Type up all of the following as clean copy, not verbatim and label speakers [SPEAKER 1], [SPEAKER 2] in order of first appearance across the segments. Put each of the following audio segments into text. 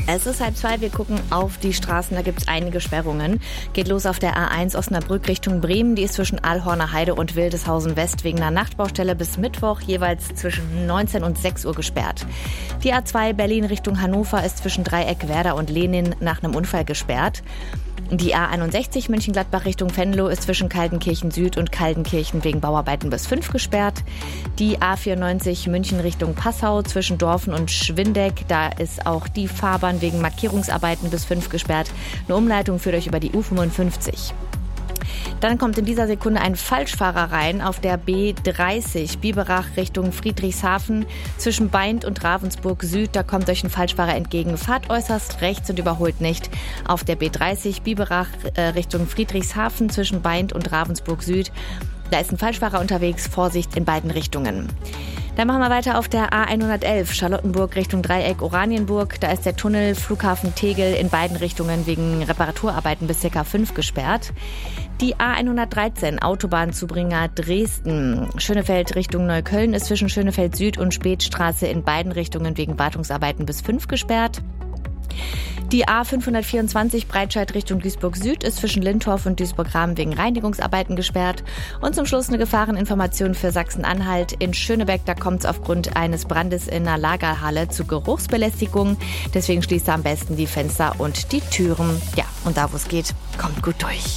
[SPEAKER 1] Es ist 1:30, wir gucken auf die Straßen, da gibt es einige Sperrungen. Geht los auf der A1 Osnabrück Richtung Bremen, die ist zwischen Allhorner Heide und Wildeshausen West wegen einer Nachtbaustelle bis Mittwoch jeweils zwischen 19 und 6 Uhr gesperrt. Die A2 Berlin Richtung Hannover ist zwischen Dreieck Werder und Lenin nach einem Unfall gesperrt. Die A61 München-Gladbach Richtung Venlo ist zwischen Kaltenkirchen Süd und Kaltenkirchen wegen Bauarbeiten bis 5 gesperrt. Die A94 München Richtung Passau zwischen Dorfen und Schwindeck, da ist auch die Fahrbahn wegen Markierungsarbeiten bis 5 gesperrt. Eine Umleitung führt euch über die U55. Dann kommt in dieser Sekunde ein Falschfahrer rein auf der B30 Biberach Richtung Friedrichshafen zwischen Baindt und Ravensburg Süd. Da kommt euch ein Falschfahrer entgegen. Fahrt äußerst rechts und überholt nicht. Auf der B30 Biberach Richtung Friedrichshafen zwischen Baindt und Ravensburg Süd. Da ist ein Falschfahrer unterwegs. Vorsicht in beiden Richtungen. Dann machen wir weiter auf der A111 Charlottenburg Richtung Dreieck Oranienburg. Da ist der Tunnel Flughafen Tegel in beiden Richtungen wegen Reparaturarbeiten bis ca. 5 gesperrt. Die A113 Autobahnzubringer Dresden Schönefeld Richtung Neukölln ist zwischen Schönefeld Süd und Spätstraße in beiden Richtungen wegen Wartungsarbeiten bis 5 gesperrt. Die A524 Breitscheid Richtung Duisburg Süd ist zwischen Lintorf und Duisburg-Rahmen wegen Reinigungsarbeiten gesperrt. Und zum Schluss eine Gefahreninformation für Sachsen-Anhalt. In Schönebeck, da kommt es aufgrund eines Brandes in einer Lagerhalle zu Geruchsbelästigung. Deswegen schließt am besten die Fenster und die Türen. Ja, und da wo es geht, kommt gut durch.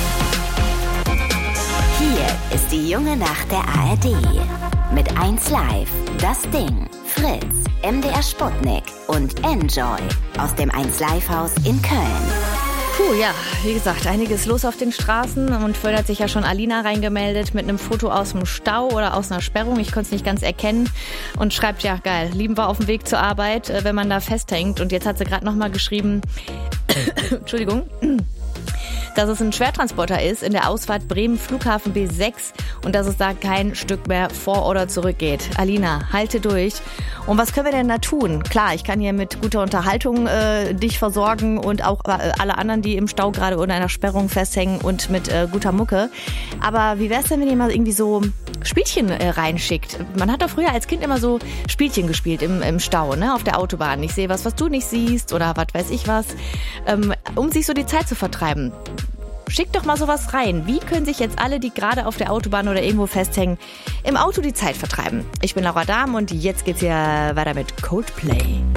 [SPEAKER 2] Hier ist die junge Nacht der ARD. Mit 1Live, Das Ding, Fritz, MDR Sputnik und Enjoy aus dem 1Live-Haus in Köln.
[SPEAKER 1] Puh, ja, wie gesagt, einiges los auf den Straßen und vorhin hat sich ja schon Alina reingemeldet mit einem Foto aus dem Stau oder aus einer Sperrung. Ich konnte es nicht ganz erkennen und schreibt, ja geil, lieben wir auf dem Weg zur Arbeit, wenn man da festhängt. Und jetzt hat sie gerade nochmal geschrieben, Entschuldigung, dass es ein Schwertransporter ist in der Ausfahrt Bremen Flughafen B6 und dass es da kein Stück mehr vor oder zurück geht. Alina, halte durch. Und was können wir denn da tun? Klar, ich kann hier mit guter Unterhaltung dich versorgen und auch alle anderen, die im Stau gerade unter einer Sperrung festhängen und mit guter Mucke. Aber wie wär's denn, wenn ihr mal irgendwie so Spielchen reinschickt? Man hat doch früher als Kind immer so Spielchen gespielt im Stau, ne, auf der Autobahn. Ich sehe was du nicht siehst oder was weiß ich was, um sich so die Zeit zu vertreiben. Schickt doch mal sowas rein. Wie können sich jetzt alle, die gerade auf der Autobahn oder irgendwo festhängen, im Auto die Zeit vertreiben? Ich bin Laura Dahm und jetzt geht's hier weiter mit Coldplay.